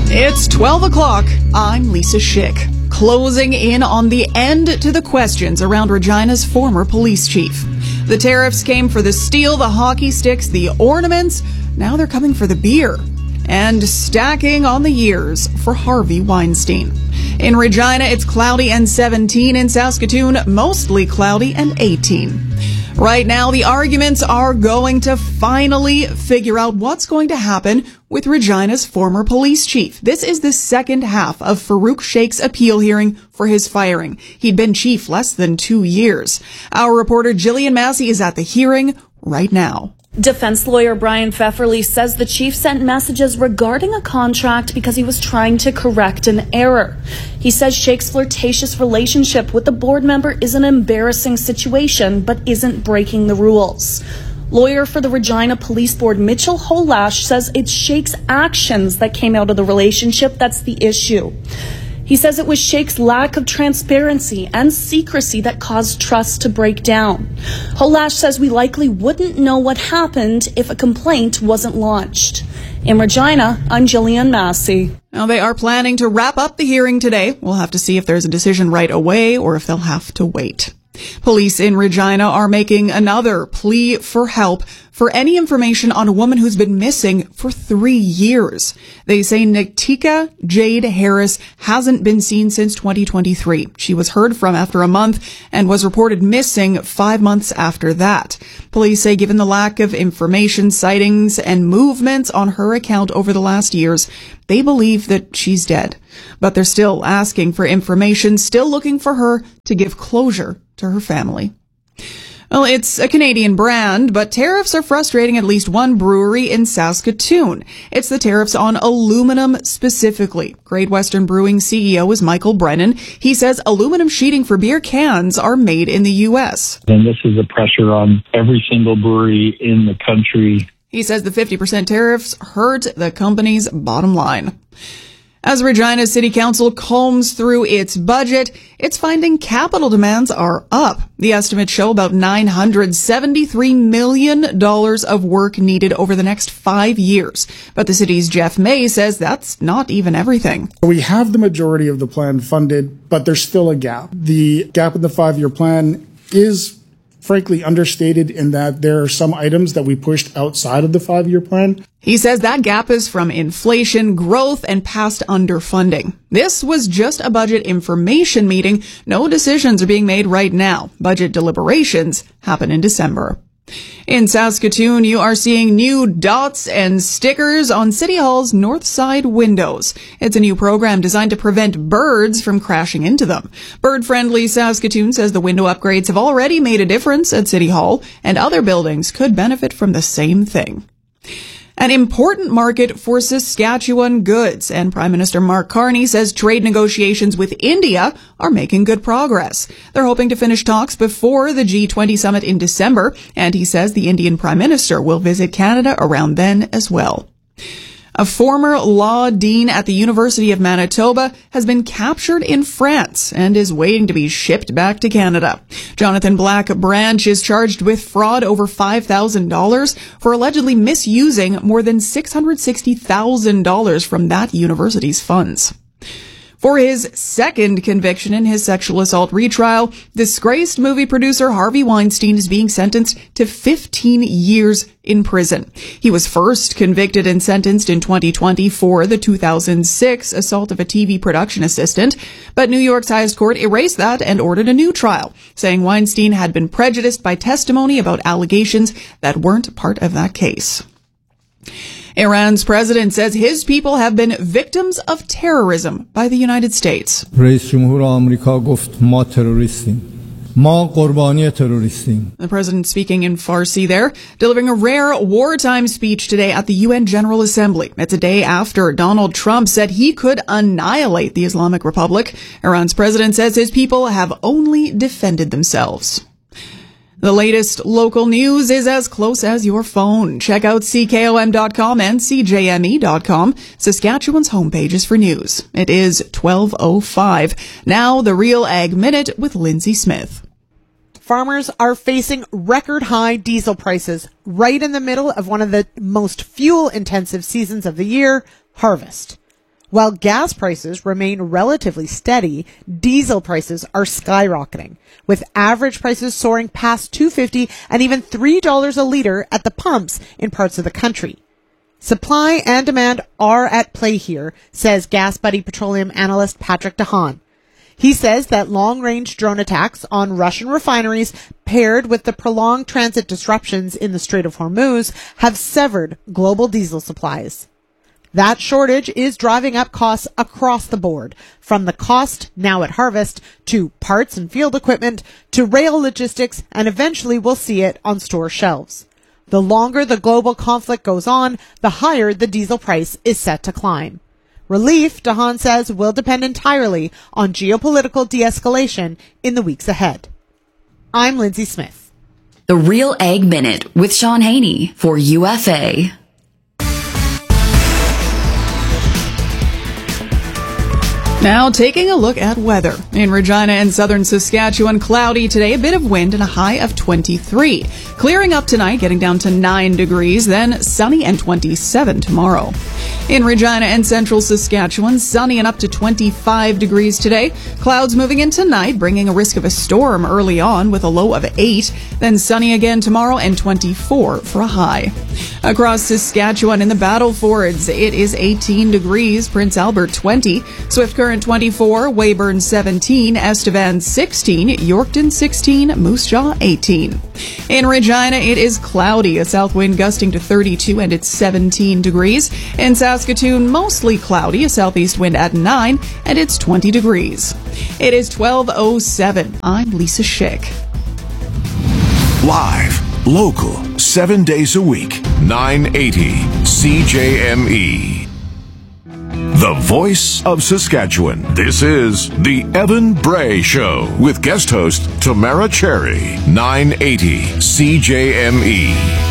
It's 12 o'clock. I'm Lisa Schick. Closing in on the end to the questions around Regina's former police chief. The tariffs came for the steel, the hockey sticks, the ornaments. Now they're coming for the beer. And stacking on the years for Harvey Weinstein. In Regina, it's cloudy and 17. In Saskatoon, mostly cloudy and 18. Right now, the arguments are going to finally figure out what's going to happen with Regina's former police chief. This is the second half of Farouk Sheikh's appeal hearing for his firing. He'd been chief less than 2 years. Our reporter Jillian Massey is at the hearing right now. Defense lawyer Brian Pfefferly says the chief sent messages regarding a contract because he was trying to correct an error. He says Sheikh's flirtatious relationship with the board member is an embarrassing situation, but isn't breaking the rules. Lawyer for the Regina Police Board, Mitchell Holash, says it's Sheikh's actions that came out of the relationship that's the issue. He says it was Sheikh's lack of transparency and secrecy that caused trust to break down. Holash says we likely wouldn't know what happened if a complaint wasn't launched. In Regina, I'm Jillian Massey. Now, they are planning to wrap up the hearing today. We'll have to see if there's a decision right away or if they'll have to wait. Police in Regina are making another plea for help for any information on a woman who's been missing for 3 years. They say Niktika Jade Harris hasn't been seen since 2023. She was heard from after a month and was reported missing 5 months after that. Police say given the lack of information, sightings, and movements on her account over the last years, they believe that she's dead. But they're still asking for information, still looking for her to give closure to her family. Well, it's a Canadian brand, but tariffs are frustrating at least one brewery in Saskatoon. It's the tariffs on aluminum specifically. Great Western Brewing CEO is Michael Brennan. He says aluminum sheeting for beer cans are made in the U.S. And this is a pressure on every single brewery in the country. He says the 50% tariffs hurt the company's bottom line. As Regina City Council combs through its budget, it's finding capital demands are up. The estimates show about $973 million of work needed over the next 5 years. But the city's Jeff May says that's not even everything. We have the majority of the plan funded, but there's still a gap. The gap in the 5-year plan is frankly understated in that there are some items that we pushed outside of the 5-year plan. He says that gap is from inflation, growth, and past underfunding. This was just a budget information meeting. No decisions are being made right now. Budget deliberations happen in December. In Saskatoon, you are seeing new dots and stickers on City Hall's north side windows. It's a new program designed to prevent birds from crashing into them. Bird-friendly Saskatoon says the window upgrades have already made a difference at City Hall, and other buildings could benefit from the same thing. An important market for Saskatchewan goods, and Prime Minister Mark Carney says trade negotiations with India are making good progress. They're hoping to finish talks before the G20 summit in December, and he says the Indian Prime Minister will visit Canada around then as well. A former law dean at the University of Manitoba has been captured in France and is waiting to be shipped back to Canada. Jonathan Black Branch is charged with fraud over $5,000 for allegedly misusing more than $660,000 from that university's funds. For his second conviction in his sexual assault retrial, disgraced movie producer Harvey Weinstein is being sentenced to 15 years in prison. He was first convicted and sentenced in 2020 for the 2006 assault of a TV production assistant, but New York's highest court erased that and ordered a new trial, saying Weinstein had been prejudiced by testimony about allegations that weren't part of that case. Iran's president says his people have been victims of terrorism by the United States. The president speaking in Farsi there, delivering a rare wartime speech today at the UN General Assembly. It's a day after Donald Trump said he could annihilate the Islamic Republic. Iran's president says his people have only defended themselves. The latest local news is as close as your phone. Check out CKOM.com and CJME.com, Saskatchewan's homepages for news. It is 12:05. Now, the Real Ag Minute with Lindsay Smith. Farmers are facing record high diesel prices right in the middle of one of the most fuel-intensive seasons of the year, harvest. While gas prices remain relatively steady, diesel prices are skyrocketing, with average prices soaring past $2.50 and even $3 a liter at the pumps in parts of the country. Supply and demand are at play here, says GasBuddy petroleum analyst Patrick DeHaan. He says that long-range drone attacks on Russian refineries paired with the prolonged transit disruptions in the Strait of Hormuz have severed global diesel supplies. That shortage is driving up costs across the board, from the cost now at harvest to parts and field equipment to rail logistics, and eventually we'll see it on store shelves. The longer the global conflict goes on, the higher the diesel price is set to climb. Relief, DeHaan says, will depend entirely on geopolitical de-escalation in the weeks ahead. I'm Lindsay Smith. The Real Ag Minute with Sean Haney for UFA. Now, taking a look at weather. In Regina and southern Saskatchewan, cloudy today, a bit of wind and a high of 23. Clearing up tonight, getting down to 9 degrees, then sunny and 27 tomorrow. In Regina and central Saskatchewan, sunny and up to 25 degrees today. Clouds moving in tonight, bringing a risk of a storm early on with a low of 8. Then sunny again tomorrow and 24 for a high. Across Saskatchewan in the Battlefords, it is 18 degrees, Prince Albert 20, Swift Current 24, Weyburn 17, Estevan 16, Yorkton 16, Moose Jaw 18. In Regina, it is cloudy, a south wind gusting to 32 and it's 17 degrees. In Saskatoon, mostly cloudy, a southeast wind at 9 and it's 20 degrees. It is 12:07. I'm Lisa Schick. Live, local, 7 days a week, 980 CJME. The voice of Saskatchewan. This is The Evan Bray Show with guest host Tamara Cherry, 980 CJME.